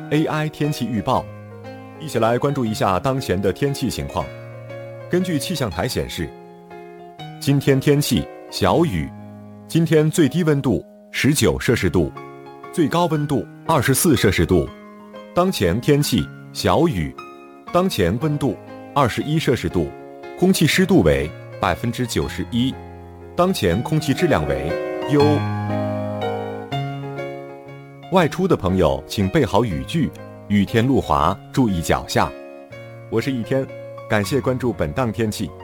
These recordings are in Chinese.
AI 天气预报，一起来关注一下当前的天气情况。根据气象台显示，今天天气小雨，今天最低温度19摄氏度，最高温度24摄氏度。当前天气小雨，当前温度21摄氏度，空气湿度为91%，当前空气质量为优。外出的朋友请备好雨具，雨天路滑，注意脚下。我是一天，感谢关注本档天气。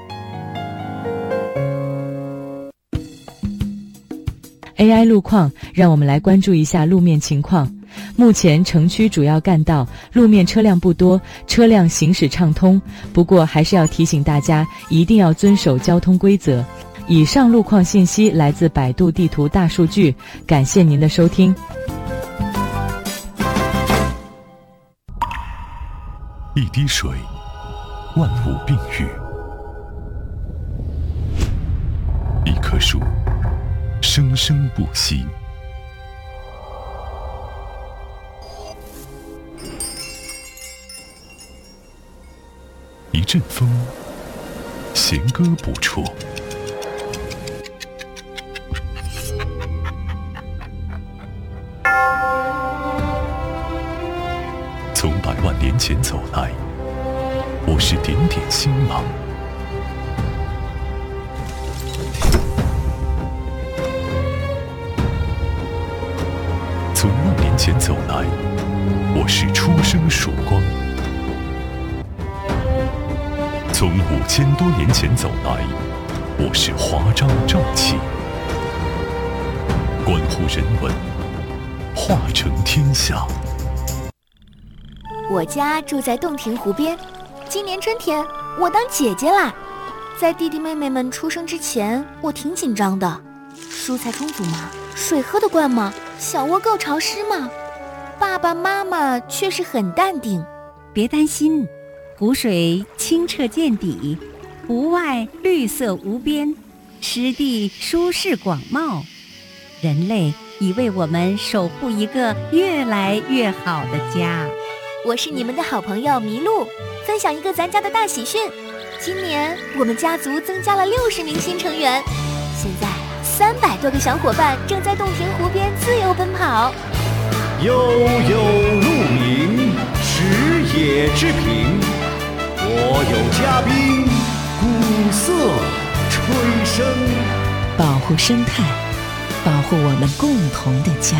AI 路况，让我们来关注一下路面情况。目前城区主要干道路面车辆不多，车辆行驶畅通，不过还是要提醒大家一定要遵守交通规则。以上路况信息来自百度地图大数据，感谢您的收听。 一滴水，万物并育；一棵树，生生不息；一阵风，弦歌不辍；从100万年前走来，我是点点星芒；从10000年前走来，我是初生曙光；从5000多年前走来，我是华章正气。关乎人文，化成天下。 我家住在洞庭湖边，今年春天我当姐姐啦。在弟弟妹妹们出生之前，我挺紧张的。蔬菜充足吗？水喝得惯吗？小窝够潮湿吗？爸爸妈妈却是很淡定。 别担心，湖水清澈见底，湖外绿色无边，湿地舒适广袤。人类已为我们守护一个越来越好的家。 我是你们的好朋友麋鹿，分享一个咱家的大喜讯。今年我们家族增加了60名新成员，现在300多个小伙伴正在洞庭湖边自由奔跑。 悠悠鹿鸣，食野之苹。我有嘉宾，鼓瑟吹笙。 保护生态，保护我们共同的家。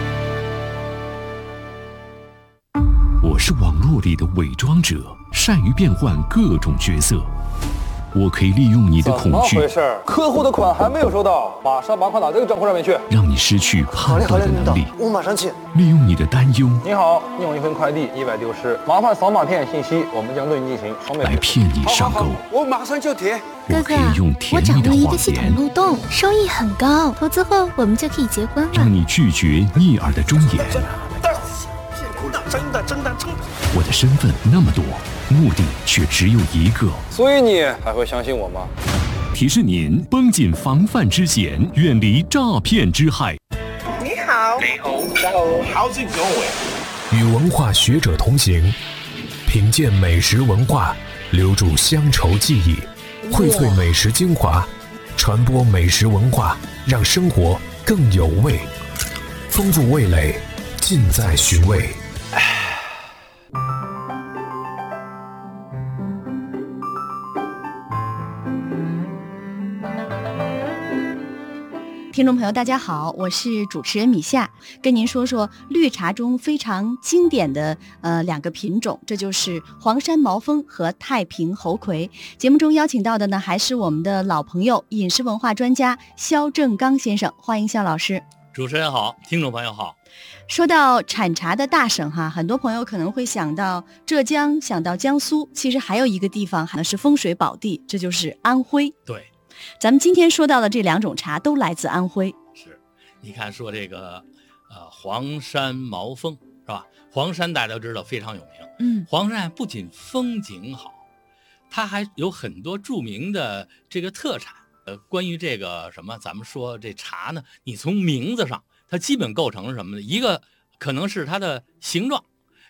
我是网络里的伪装者，善于变换各种角色。我可以利用你的恐惧， 怎么回事？客户的款还没有收到，马上把款打这个账户上面去， 让你失去判断的能力。 我马上去。 利用你的担忧， 你好，你有一份快递意外丢失，麻烦扫码填写信息，我们将对你进行双倍来骗你上钩。 我马上就填。 我可以用甜蜜的我掌握一谎个系统言， 漏洞，收益很高，投资后我们就可以结婚了。 让你拒绝逆耳的忠言。 真的。 我的身份那么多，目的却只有一个。 所以你还会相信我吗？ 提示您绷紧防范之弦，远离诈骗之害。 你好 How's it going？ 与文化学者同行，品鉴美食文化，留住乡愁记忆，荟萃美食精华，传播美食文化，让生活更有味，丰富味蕾，尽在寻味。 听众朋友大家好，我是主持人米夏，跟您说说绿茶中非常经典的2个品种，这就是黄山毛峰和太平猴魁。节目中邀请到的呢，还是我们的老朋友，饮食文化专家肖正刚先生，欢迎肖老师。 主持人好，听众朋友好。 说到产茶的大省哈，很多朋友可能会想到浙江，想到江苏，其实还有一个地方还是风水宝地，这就是安徽。 对， 咱们今天说到的这2种茶都来自安徽。 是，你看说这个黄山毛峰是吧？黄山大家都知道非常有名，黄山不仅风景好，它还有很多著名的这个特产。关于这个什么，咱们说这茶呢，你从名字上，它基本构成什么呢？一个可能是它的形状，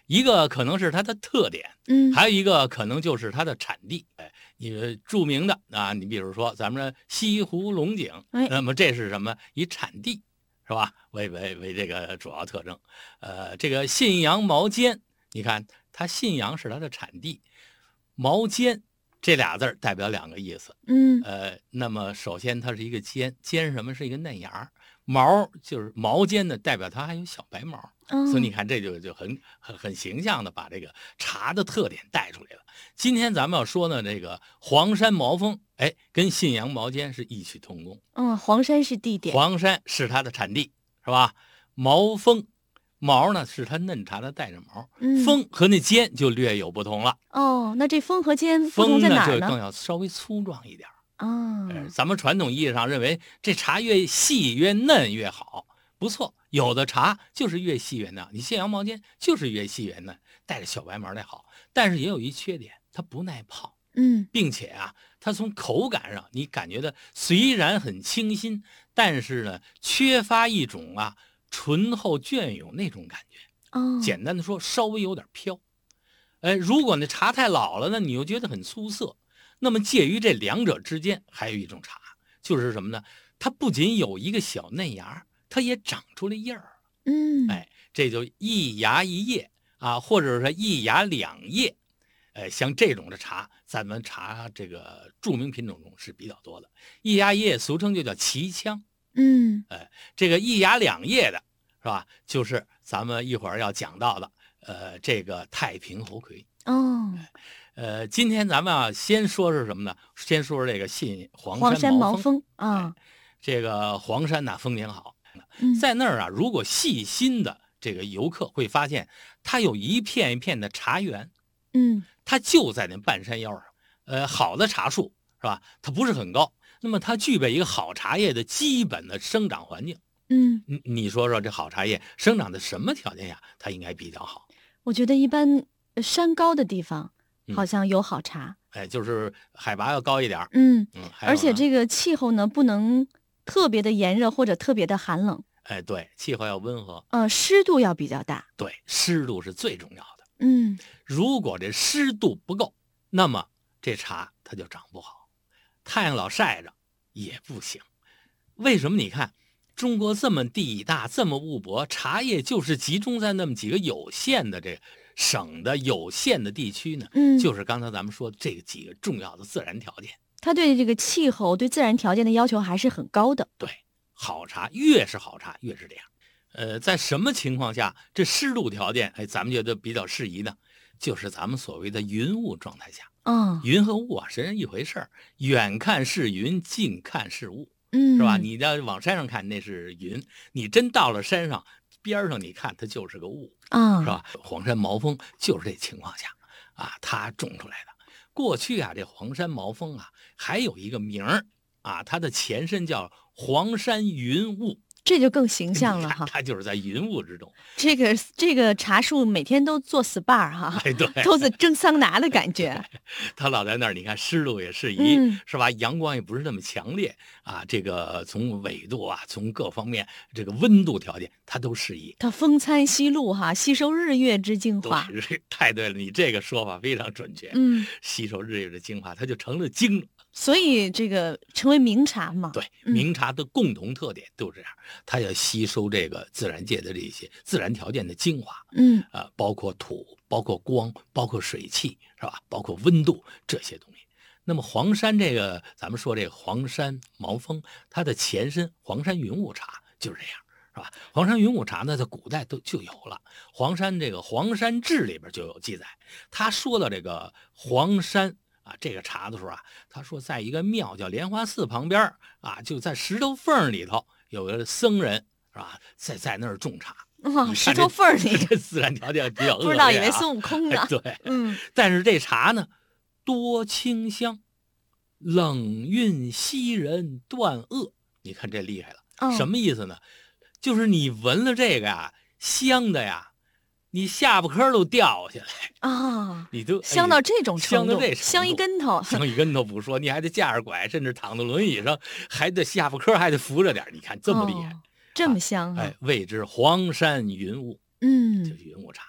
一个可能是它的特点，还有一个可能就是它的产地。你著名的啊，你比如说咱们西湖龙井，那么这是什么？以产地是吧？为这个主要特征。这个信阳毛尖，你看它信阳是它的产地，毛尖这俩字代表两个意思。那么首先它是一个尖，尖什么？是一个嫩芽。毛就是毛尖的，代表它还有小白毛。所以你看这就很形象的把这个茶的特点带出来了。今天咱们要说呢，这个黄山毛峰，跟信阳毛尖是异曲同工。 黄山是地点， 黄山是它的产地，是吧？毛峰，毛呢是它嫩茶的带着毛，峰和那尖就略有不同了。 那这峰和尖不同在哪儿呢？ 峰呢就更要稍微粗壮一点。 咱们传统意义上认为这茶越细越嫩越好，不错，有的茶就是越细越嫩，你信阳毛尖就是越细越嫩，带着小白毛的好，但是也有一缺点，它不耐泡。并且啊，它从口感上你感觉的虽然很清新，但是呢缺乏一种醇厚隽永那种感觉。简单的说，稍微有点飘。如果那茶太老了呢，你又觉得很粗涩。那么介于这两者之间还有一种茶，就是什么呢？它不仅有一个小嫩芽，它也长出了叶儿。这就一芽一叶啊，或者说一芽两叶。像这种的茶，咱们茶这个著名品种中是比较多的。一芽一叶俗称就叫奇枪。这个一芽两叶的是吧？就是咱们一会儿要讲到的这个太平猴魁。今天咱们先说是什么呢？先说这个黄山毛峰啊。这个黄山呢风景好，在那儿如果细心的这个游客会发现，它有一片一片的茶园。它就在那半山腰上。好的茶树是吧？它不是很高，那么它具备一个好茶叶的基本的生长环境。你说说这好茶叶生长在什么条件下它应该比较好？ 我觉得一般山高的地方好像有好茶。 就是海拔要高一点。 而且这个气候呢不能特别的炎热或者特别的寒冷。 对，气候要温和。 湿度要比较大。 对，湿度是最重要的。 如果这湿度不够，那么这茶它就长不好，太阳老晒着也不行。为什么？你看中国这么地大，这么物博，茶叶就是集中在那么几个有限的这省的有限的地区呢。就是刚才咱们说的这几个重要的自然条件， 它对这个气候、对自然条件的要求还是很高的。 对，好茶越是好茶越是这样。在什么情况下这湿度条件咱们觉得比较适宜呢？就是咱们所谓的云雾状态下。云和雾是一回事儿，远看是云，近看是雾。是吧？你要往山上看那是云，你真到了山上边上，你看它就是个雾。是吧？黄山毛峰就是这情况下它种出来的。过去这黄山毛峰还有一个名儿它的前身叫黄山云雾。 这就更形象了哈， 它就是在云雾之中。 这个茶树每天都做 SPA 哈， 对， 都是蒸桑拿的感觉。 它老在那儿，你看湿度也适宜，是吧？阳光也不是那么强烈这个从纬度从各方面这个温度条件它都适宜。 它风餐夕露哈，吸收日月之精华。 对，太对了，你这个说法非常准确。吸收日月的精华，它就成了精了。 所以这个成为名茶嘛。 对，名茶的共同特点都是这样，它要吸收这个自然界的这些自然条件的精华。包括土，包括光，包括水汽，是吧？包括温度这些东西。那么黄山这个，咱们说这个黄山毛峰，它的前身黄山云雾茶就是这样，是吧？黄山云雾茶呢，在古代就有了。黄山这个《黄山志》里边就有记载，他说到这个黄山这个茶的时候他说在一个庙叫莲花寺旁边就在石头缝里头有个僧人，是吧？在那儿种茶。 石头缝里， 这自然条件比较恶劣， 不知道以为孙悟空呢。 对，但是这茶呢，多清香，冷韵袭人断恶。你看这厉害了，什么意思呢？就是你闻了这个香的你下巴颏都掉下来你都香到这种程度， 香到这香一跟头， 香一跟头不说，你还得架着拐，甚至躺在轮椅上，还得下巴颏还得扶着点。你看这么厉害， 这么香谓之黄山云雾，就是云雾茶。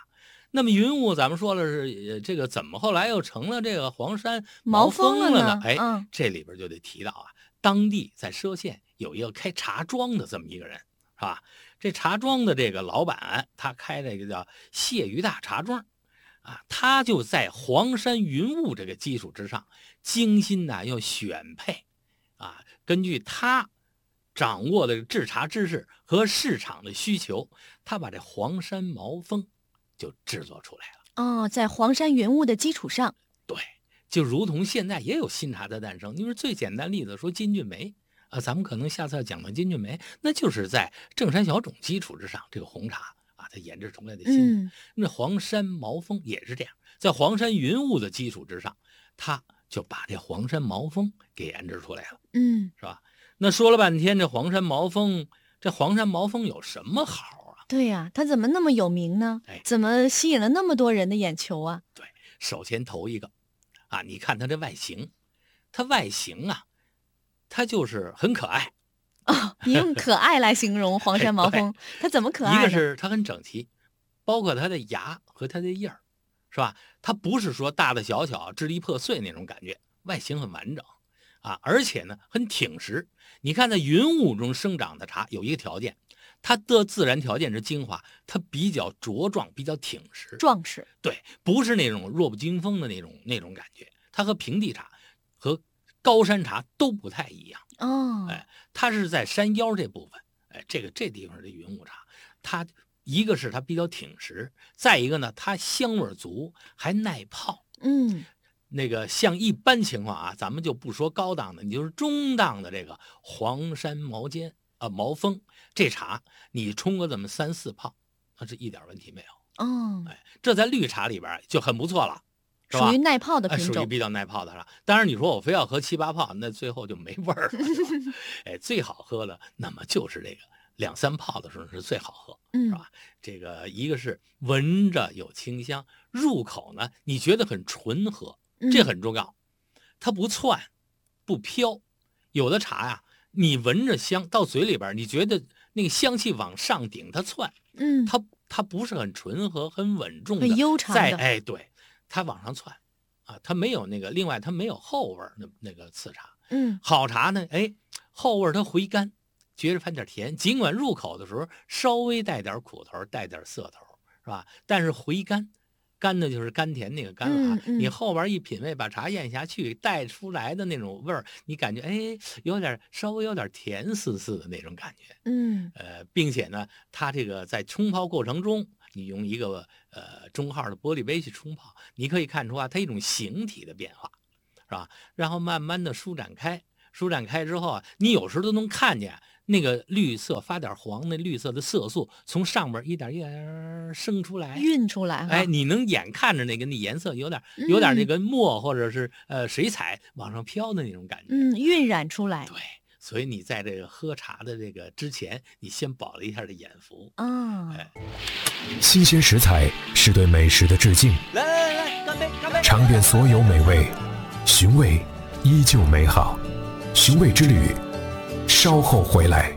那么云雾咱们说了是这个，怎么后来又成了这个黄山毛峰了呢？哎，这里边就得提到啊，当地在歙县有一个开茶庄的这么一个人，是吧？这茶庄的这个老板，他开这个叫谢鱼大茶庄，啊，他就在黄山云雾这个基础之上，精心的要选配，啊，根据他掌握的制茶知识和市场的需求，他把这黄山毛峰就制作出来了。 哦，在黄山云雾的基础上， 对，就如同现在也有新茶的诞生。因为最简单例子说金骏眉啊，咱们可能下次要讲到金骏眉，那就是在正山小种基础之上，这个红茶啊，它研制出来的新。那黄山毛峰也是这样，在黄山云雾的基础之上，他就把这黄山毛峰给研制出来了。是吧？那说了半天，这黄山毛峰有什么好？ 对呀，它怎么那么有名呢？怎么吸引了那么多人的眼球啊？ 对，首先头一个，啊，你看它这外形，它外形啊，它就是很可爱。 哦，你用可爱来形容黄山毛峰，它怎么可爱呢？ 一个是它很整齐，包括它的芽和它的叶儿，是吧？它不是说大大小小、支离破碎那种感觉，外形很完整啊，而且呢很挺实。你看在云雾中生长的茶有一个条件。它的自然条件是精华，它比较茁壮，比较挺实， 壮实。 对，不是那种弱不禁风的那种感觉。它和平地茶和高山茶都不太一样。哎，它是在山腰这部分。哎，这地方的云雾茶，它一个是它比较挺实，再一个呢，它香味足，还耐泡。那个像一般情况啊，咱们就不说高档的，你就是中档的这个黄山毛峰这茶，你冲个这么3、4泡，那是一点问题没有。哎，这在绿茶里边就很不错了，是吧？ 属于耐泡的品种， 属于比较耐泡的了。当然，你说我非要喝7、8泡，那最后就没味儿了。哎，最好喝的，那么就是这个2、3泡的时候是最好喝，是吧？这个一个是闻着有清香，入口呢你觉得很醇和，这很重要。它不窜，不飘。有的茶呀。你闻着香到嘴里边，你觉得那个香气往上顶，它窜，它不是很醇和、很稳重的， 很悠长的。 哎，对，它往上窜，啊，它没有那个，另外它没有后味那个次茶。好茶呢，哎，后味它回甘，觉着泛点甜，尽管入口的时候稍微带点苦头，带点涩头，是吧？但是回甘。甘的就是甘甜那个甘了啊，你后边一品味，把茶咽下去，带出来的那种味儿，你感觉哎，稍微有点甜丝丝的那种感觉。并且呢，它这个在冲泡过程中，你用一个中号的玻璃杯去冲泡，你可以看出啊，它一种形体的变化，是吧？然后慢慢的舒展开之后啊，你有时候都能看见。那个绿色发点黄，那绿色的色素从上面一点一点生出来， 晕出来。 哎，你能眼看着那颜色有点那个墨或者是水彩往上飘的那种感觉， 晕染出来。 对，所以你在这个喝茶的这个之前，你先饱了一下这眼福。 新鲜食材是对美食的致敬。 来，干杯！ 尝遍所有美味，寻味依旧美好。寻味之旅。稍后回来。